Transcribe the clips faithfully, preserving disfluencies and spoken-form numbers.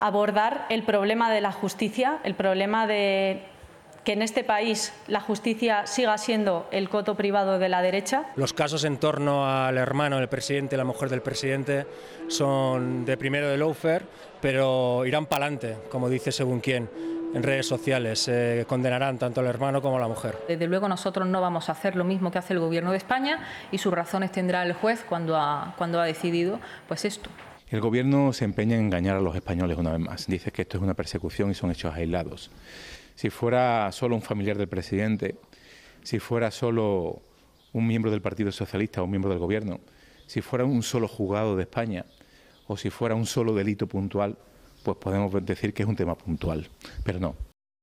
abordar el problema de la justicia, el problema de que en este país la justicia siga siendo el coto privado de la derecha. Los casos en torno al hermano del presidente y la mujer del presidente son de primero de lawfare, pero irán para adelante, como dice según quién, en redes sociales. Eh, condenarán tanto al hermano como a la mujer. Desde luego nosotros no vamos a hacer lo mismo que hace el Gobierno de España y sus razones tendrá el juez cuando ha, cuando ha decidido pues esto. El Gobierno se empeña en engañar a los españoles una vez más. Dice que esto es una persecución y son hechos aislados. Si fuera solo un familiar del presidente, si fuera solo un miembro del Partido Socialista o un miembro del Gobierno, si fuera un solo juzgado de España o si fuera un solo delito puntual, pues podemos decir que es un tema puntual, pero no.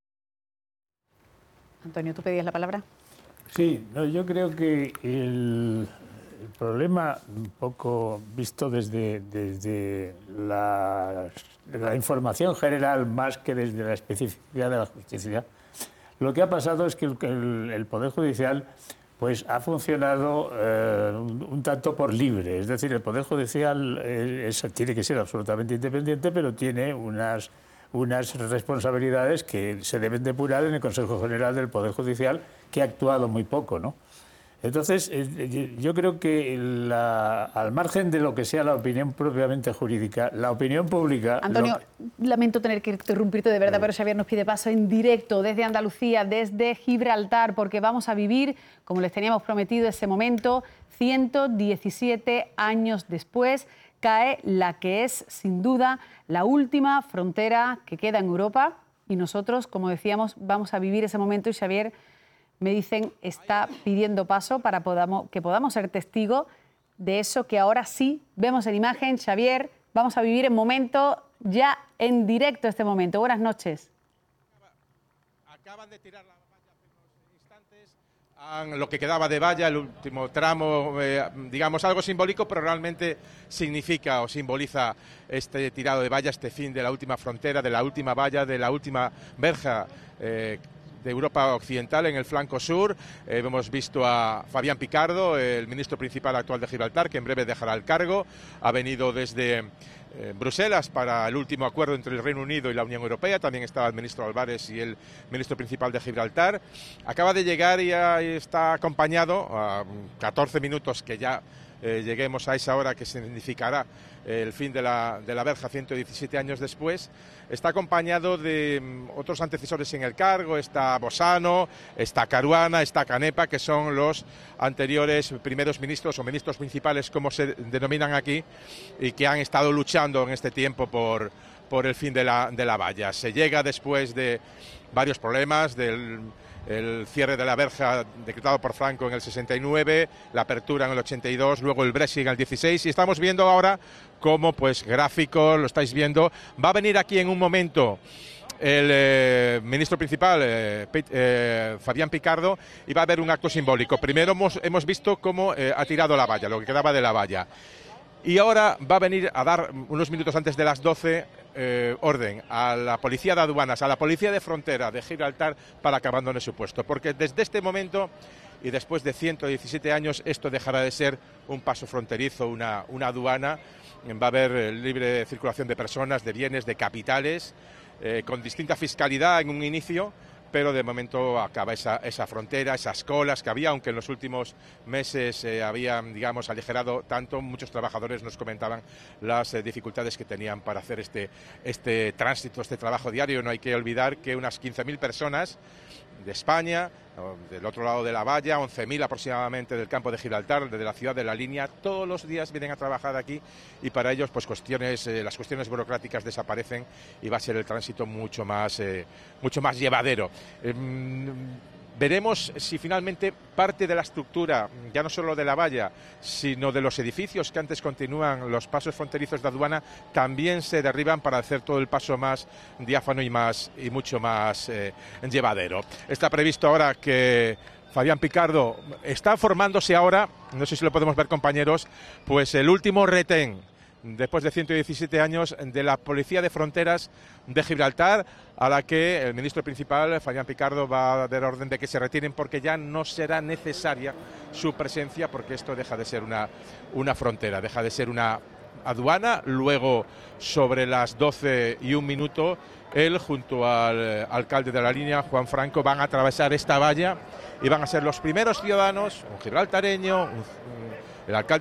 Antonio, ¿tú pedías la palabra? Sí, no, yo creo que el, el problema, un poco visto desde, desde la, la información general más que desde la especificidad de la justicia, lo que ha pasado es que el, el, el Poder Judicial pues, ha funcionado eh, un, un tanto por libre. Es decir, el Poder Judicial eh, es, tiene que ser absolutamente independiente, pero tiene unas, unas responsabilidades que se deben depurar en el Consejo General del Poder Judicial, que ha actuado muy poco, ¿no? Entonces, yo creo que la, al margen de lo que sea la opinión propiamente jurídica, la opinión pública... Antonio, lo... lamento tener que interrumpirte de verdad, sí. pero Xavier nos pide paso en directo desde Andalucía, desde Gibraltar, porque vamos a vivir, como les teníamos prometido, ese momento, ciento diecisiete años después, cae la que es, sin duda, la última frontera que queda en Europa y nosotros, como decíamos, vamos a vivir ese momento y Xavier... me dicen, está pidiendo paso para podamos, que podamos ser testigos de eso que ahora sí vemos en imagen. Xavier, vamos a vivir en momento, ya en directo este momento. Buenas noches. Acaban de tirar la valla hace unos instantes. Lo que quedaba de valla, el último tramo, eh, digamos algo simbólico, pero realmente significa o simboliza este tirado de valla, este fin de la última frontera, de la última valla, de la última verja eh, de Europa Occidental en el flanco sur. Eh, hemos visto a Fabián Picardo, el ministro principal actual de Gibraltar, que en breve dejará el cargo. Ha venido desde eh, Bruselas para el último acuerdo entre el Reino Unido y la Unión Europea. También estaba el ministro Álvarez y el ministro principal de Gibraltar. Acaba de llegar y, a, y está acompañado a catorce minutos que ya eh, lleguemos a esa hora que significará el fin de la, de la verja ciento diecisiete años después. Está acompañado de otros antecesores en el cargo, está Bosano, está Caruana, está Canepa, que son los anteriores primeros ministros o ministros principales, como se denominan aquí, y que han estado luchando en este tiempo por, por el fin de la, de la valla. Se llega después de varios problemas, del el cierre de la verja decretado por Franco en el sesenta y nueve, la apertura en el ochenta y dos, luego el Brexit en el dieciséis, y estamos viendo ahora cómo, pues gráfico, lo estáis viendo, va a venir aquí en un momento el eh, ministro principal, eh, eh, Fabián Picardo, y va a haber un acto simbólico. Primero hemos, hemos visto cómo eh, ha tirado la valla, lo que quedaba de la valla. Y ahora va a venir a dar, unos minutos antes de las doce, eh, orden a la policía de aduanas, a la policía de frontera de Gibraltar para que abandone su puesto. Porque desde este momento y después de ciento diecisiete años esto dejará de ser un paso fronterizo, una, una aduana. Va a haber libre circulación de personas, de bienes, de capitales, eh, con distinta fiscalidad en un inicio, pero de momento acaba esa, esa frontera, esas colas que había, aunque en los últimos meses eh, habían, digamos, aligerado tanto. Muchos trabajadores nos comentaban las eh, dificultades que tenían para hacer este, este tránsito, este trabajo diario. No hay que olvidar que unas quince mil personas de España, del otro lado de la valla, once mil aproximadamente del campo de Gibraltar, desde la ciudad de La Línea, todos los días vienen a trabajar aquí y para ellos pues cuestiones, eh, las cuestiones burocráticas desaparecen y va a ser el tránsito mucho más, eh, mucho más llevadero. Eh, Veremos si finalmente parte de la estructura, ya no solo de la valla, sino de los edificios que antes continúan los pasos fronterizos de aduana, también se derriban para hacer todo el paso más diáfano y, más, y mucho más eh, llevadero. Está previsto ahora que Fabián Picardo está formándose ahora, no sé si lo podemos ver, compañeros, pues el último retén, después de ciento diecisiete años, de la Policía de Fronteras de Gibraltar, a la que el ministro principal, Fabián Picardo, va a dar orden de que se retiren porque ya no será necesaria su presencia, porque esto deja de ser una, una frontera, deja de ser una, aduana, luego sobre las doce y un minuto él junto al eh, alcalde de la línea, Juan Franco, van a atravesar esta valla y van a ser los primeros ciudadanos, un gibraltareño, un, un, el alcalde